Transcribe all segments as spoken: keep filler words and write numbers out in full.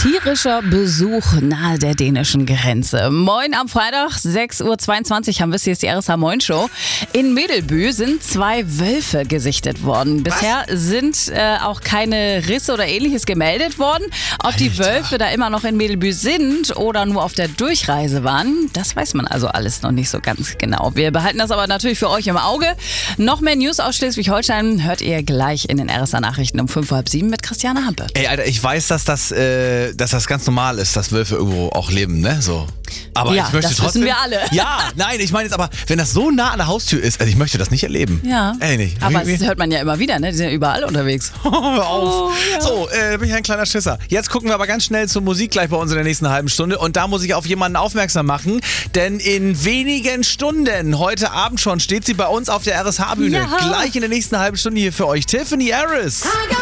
Tierischer Besuch nahe der dänischen Grenze. Moin am Freitag, sechs Uhr zweiundzwanzig haben wir es, hier ist die R S H Moin Show. In Medelbü sind zwei Wölfe gesichtet worden. Bisher Was? sind äh, auch keine Risse oder ähnliches gemeldet worden. Ob Alter. die Wölfe da immer noch in Medelbü sind oder nur auf der Durchreise waren, das weiß man also alles noch nicht so ganz genau. Wir behalten das aber natürlich für euch im Auge. Noch mehr News aus Schleswig-Holstein hört ihr gleich in den R S H-Nachrichten um fünf vor halb sieben mit Christiane Hampe. Ey, Alter, ich weiß, dass das, äh, dass das ganz normal ist, dass Wölfe irgendwo auch leben, ne? So. Aber ja, ich möchte das trotzdem, wissen wir alle. Ja, nein, ich meine jetzt aber, wenn das so nah an der Haustür ist, also ich möchte das nicht erleben. Ja. Ey, nicht. Aber das hört man ja immer wieder, ne? Die sind ja überall unterwegs. Hör auf. Oh, ja. So, äh, da bin ich ein kleiner Schisser. Jetzt gucken wir aber ganz schnell zur Musik gleich bei uns in der nächsten halben Stunde. Und da muss ich auf jemanden aufmerksam machen, denn in wenigen Stunden, heute Abend schon, steht sie bei uns auf der R S H-Bühne. Ja. Gleich in der nächsten halben Stunde hier für euch. Tiffany Harris.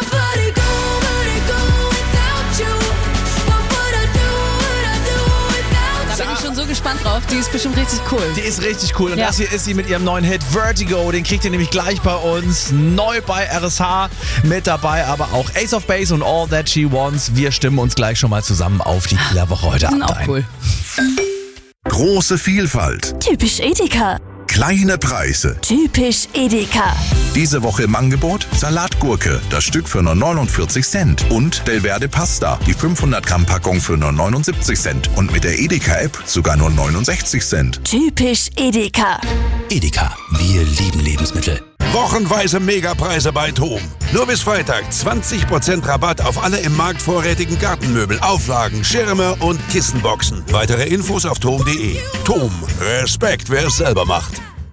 Da bin ich schon so gespannt drauf. Die ist bestimmt richtig cool. Die ist richtig cool. Und Ja. das hier ist sie mit ihrem neuen Hit Vertigo. Den kriegt ihr nämlich gleich bei uns. Neu bei R S H. Mit dabei aber auch Ace of Base und All That She Wants. Wir stimmen uns gleich schon mal zusammen auf die Killer-Woche heute Die sind Abend auch ein. cool. Große Vielfalt, Typisch Edeka. kleine Preise. Typisch Edeka. Diese Woche im Angebot Salatgurke, das Stück für nur neunundvierzig Cent. Und Delverde Pasta, die fünfhundert Gramm Packung für nur neunundsiebzig Cent. Und mit der Edeka-App sogar nur neunundsechzig Cent. Typisch Edeka. Edeka, wir lieben Lebensmittel. Wochenweise Megapreise bei TOM. Nur bis Freitag zwanzig Prozent Rabatt auf alle im Markt vorrätigen Gartenmöbel, Auflagen, Schirme und Kissenboxen. Weitere Infos auf tom punkt de. TOM, Respekt, wer es selber macht.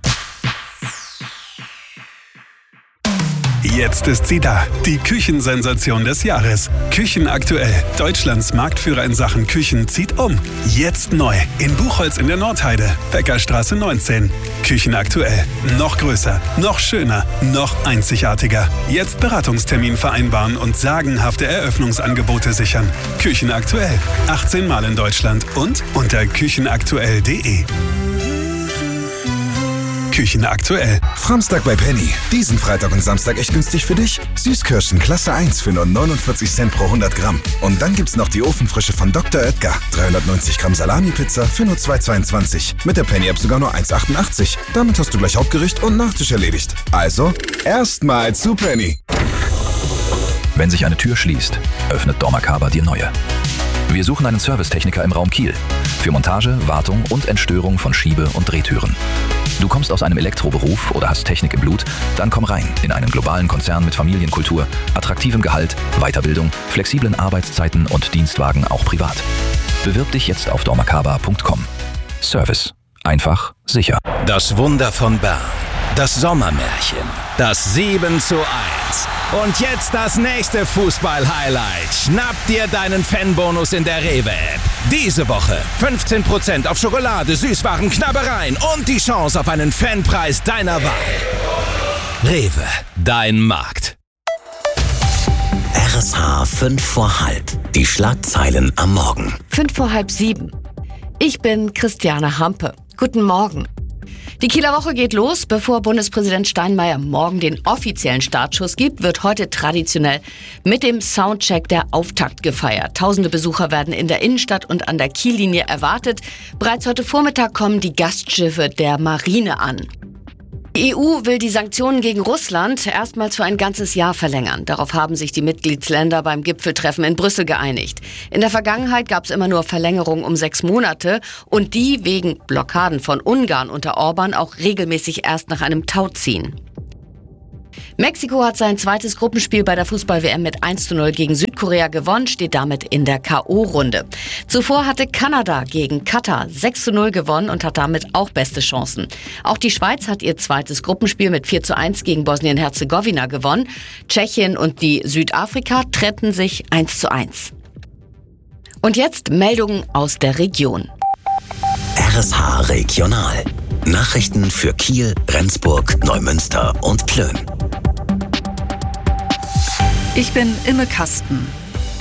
Jetzt ist sie da, die Küchensensation des Jahres. Küchenaktuell. Deutschlands Marktführer in Sachen Küchen zieht um. Jetzt neu. In Buchholz in der Nordheide. Bäckerstraße neunzehn. Küchenaktuell. Noch größer, noch schöner, noch einzigartiger. Jetzt Beratungstermin vereinbaren und sagenhafte Eröffnungsangebote sichern. Küchenaktuell. achtzehn Mal in Deutschland und unter küchenaktuell punkt de. Küchen aktuell. Samstag bei Penny. Diesen Freitag und Samstag echt günstig für dich. Süßkirschen Klasse eins für nur neunundvierzig Cent pro hundert Gramm. Und dann gibt's noch die Ofenfrische von Doktor Oetker. dreihundertneunzig Gramm Salami-Pizza für nur zwei zweiundzwanzig. Mit der Penny-App sogar nur eins achtundachtzig. Damit hast du gleich Hauptgericht und Nachtisch erledigt. Also, erstmal zu Penny. Wenn sich eine Tür schließt, öffnet dormakaba die neue. Wir suchen einen Servicetechniker im Raum Kiel. Für Montage, Wartung und Entstörung von Schiebe- und Drehtüren. Du kommst aus einem Elektroberuf oder hast Technik im Blut? Dann komm rein in einen globalen Konzern mit Familienkultur, attraktivem Gehalt, Weiterbildung, flexiblen Arbeitszeiten und Dienstwagen auch privat. Bewirb dich jetzt auf dormakaba punkt com. Service. Einfach, sicher. Das Wunder von Bern. Das Sommermärchen. Das sieben zu eins. Und jetzt das nächste Fußball-Highlight. Schnapp dir deinen Fanbonus in der Rewe-App. Diese Woche fünfzehn Prozent auf Schokolade, Süßwaren, Knabbereien und die Chance auf einen Fanpreis deiner Wahl. Rewe, dein Markt. R S H fünf vor halb. Die Schlagzeilen am Morgen. Fünf vor halb sieben. Ich bin Christiane Hampe. Guten Morgen. Die Kieler Woche geht los. Bevor Bundespräsident Steinmeier morgen den offiziellen Startschuss gibt, wird heute traditionell mit dem Soundcheck der Auftakt gefeiert. Tausende Besucher werden in der Innenstadt und an der Kiellinie erwartet. Bereits heute Vormittag kommen die Gastschiffe der Marine an. Die E U will die Sanktionen gegen Russland erstmals für ein ganzes Jahr verlängern. Darauf haben sich die Mitgliedsländer beim Gipfeltreffen in Brüssel geeinigt. In der Vergangenheit gab es immer nur Verlängerungen um sechs Monate und die wegen Blockaden von Ungarn unter Orban auch regelmäßig erst nach einem Tauziehen. Mexiko hat sein zweites Gruppenspiel bei der Fußball-W M mit eins zu null gegen Südkorea gewonnen, steht damit in der K O-Runde. Zuvor hatte Kanada gegen Katar sechs zu null gewonnen und hat damit auch beste Chancen. Auch die Schweiz hat ihr zweites Gruppenspiel mit vier zu eins gegen Bosnien-Herzegowina gewonnen. Tschechien und die Südafrika trennten sich eins zu eins. Und jetzt Meldungen aus der Region. R S H Regional. Nachrichten für Kiel, Rendsburg, Neumünster und Plön. Ich bin Imme Kasten.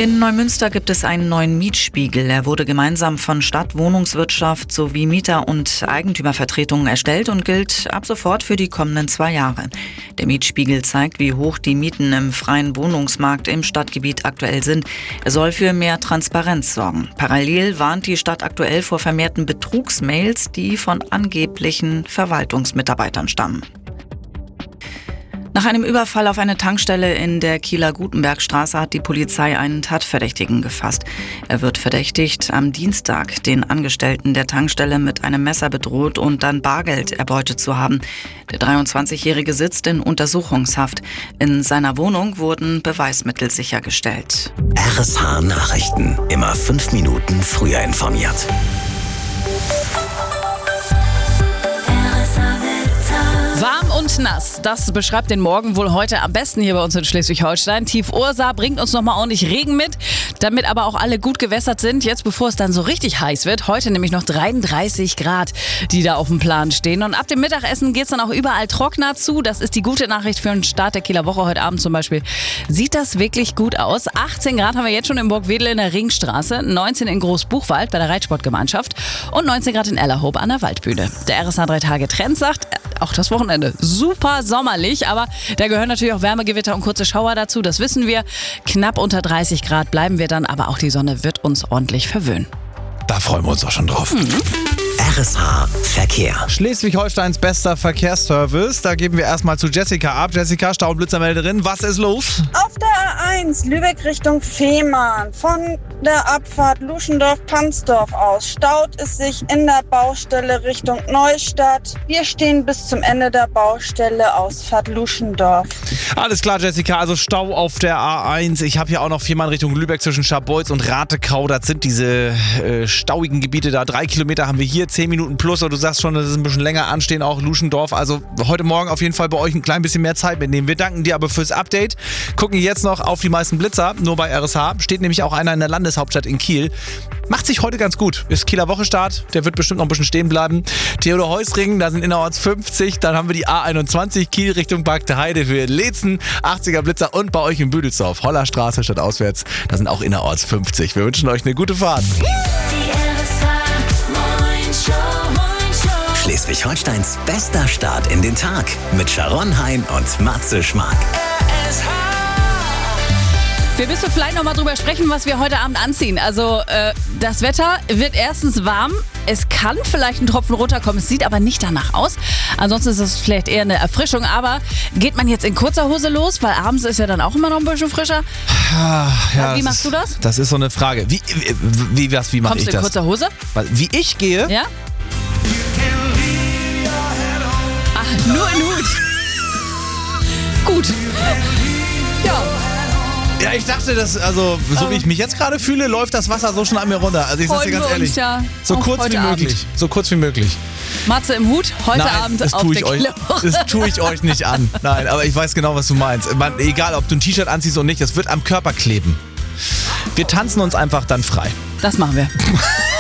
In Neumünster gibt es einen neuen Mietspiegel. Er wurde gemeinsam von Stadt, Wohnungswirtschaft sowie Mieter- und Eigentümervertretungen erstellt und gilt ab sofort für die kommenden zwei Jahre. Der Mietspiegel zeigt, wie hoch die Mieten im freien Wohnungsmarkt im Stadtgebiet aktuell sind. Er soll für mehr Transparenz sorgen. Parallel warnt die Stadt aktuell vor vermehrten Betrugsmails, die von angeblichen Verwaltungsmitarbeitern stammen. Nach einem Überfall auf eine Tankstelle in der Kieler Gutenbergstraße hat die Polizei einen Tatverdächtigen gefasst. Er wird verdächtigt, am Dienstag den Angestellten der Tankstelle mit einem Messer bedroht und dann Bargeld erbeutet zu haben. Der dreiundzwanzigjährige sitzt in Untersuchungshaft. In seiner Wohnung wurden Beweismittel sichergestellt. R S H Nachrichten. Immer fünf Minuten früher informiert. Warm und nass, das beschreibt den Morgen wohl heute am besten hier bei uns in Schleswig-Holstein. Tief Ursa bringt uns nochmal ordentlich Regen mit, damit aber auch alle gut gewässert sind. Jetzt, bevor es dann so richtig heiß wird, heute nämlich noch dreiunddreißig Grad, die da auf dem Plan stehen. Und ab dem Mittagessen geht es dann auch überall trockener zu. Das ist die gute Nachricht für den Start der Kieler Woche heute Abend zum Beispiel. Sieht das wirklich gut aus? achtzehn Grad haben wir jetzt schon in Burgwedel in der Ringstraße, neunzehn in Großbuchwald bei der Reitsportgemeinschaft und neunzehn Grad in Ellerhoop an der Waldbühne. Der R S H drei Tage Trend sagt, auch das Wochenende super sommerlich, aber da gehören natürlich auch Wärmegewitter und kurze Schauer dazu, das wissen wir. Knapp unter dreißig Grad bleiben wir dann, aber auch die Sonne wird uns ordentlich verwöhnen. Da freuen wir uns auch schon drauf. Mhm. R S H Verkehr. Schleswig-Holsteins bester Verkehrsservice. Da geben wir erstmal zu Jessica ab. Jessica, Stau- und Blitzermelderin, was ist los? Auf der A eins Lübeck Richtung Fehmarn. Von der Abfahrt Luschendorf-Pansdorf aus staut es sich in der Baustelle Richtung Neustadt. Wir stehen bis zum Ende der Baustelle Ausfahrt Luschendorf. Alles klar, Jessica, also Stau auf der A eins. Ich habe hier auch noch Fehmarn Richtung Lübeck zwischen Scharbeutz und Ratekau. Das sind diese äh, stauigen Gebiete da. Drei Kilometer haben wir hier, zehn Minuten plus. Aber du sagst schon, das ist ein bisschen länger anstehen, auch Luschendorf. Also heute Morgen auf jeden Fall bei euch ein klein bisschen mehr Zeit mitnehmen. Wir danken dir aber fürs Update. Gucken jetzt noch auf die meisten Blitzer, nur bei R S H. Steht nämlich auch einer in der Landeshauptstadt in Kiel. Macht sich heute ganz gut. Ist Kieler Wochestart, der wird bestimmt noch ein bisschen stehen bleiben. Theodor Heusring, da sind innerorts fünfzig. Dann haben wir die A einundzwanzig, Kiel Richtung Bagde Heide für Leetzen, achtziger Blitzer und bei euch in Büdelsdorf, Hollerstraße statt auswärts. Da sind auch innerorts fünfzig. Wir wünschen euch eine gute Fahrt. Schleswig-Holsteins bester Start in den Tag mit Sharon Hein und Matze Schmark. Wir müssen vielleicht noch mal drüber sprechen, was wir heute Abend anziehen. Also äh, das Wetter wird erstens warm. Es kann vielleicht ein Tropfen runterkommen. Es sieht aber nicht danach aus. Ansonsten ist es vielleicht eher eine Erfrischung. Aber geht man jetzt in kurzer Hose los? Weil abends ist ja dann auch immer noch ein bisschen frischer. Ja, wie machst du das? Das ist so eine Frage. Wie, wie, wie, was, wie mache ich das? Kommst du in kurzer Hose? Wie ich gehe? Ja. Ach, nur in Hut. Gut. Ja. Ja, ich dachte, dass, also, so wie ich mich jetzt gerade fühle, läuft das Wasser so schon an mir runter. Also ich sag's dir ganz ehrlich. Ja so kurz wie möglich. Abend. So kurz wie möglich. Matze im Hut, heute Nein, Abend das auf tue der ich euch, Kieler Woche. Das tue ich euch nicht an. Nein, aber ich weiß genau, was du meinst. Man, egal, ob du ein T-Shirt anziehst oder nicht, das wird am Körper kleben. Wir tanzen uns einfach dann frei. Das machen wir.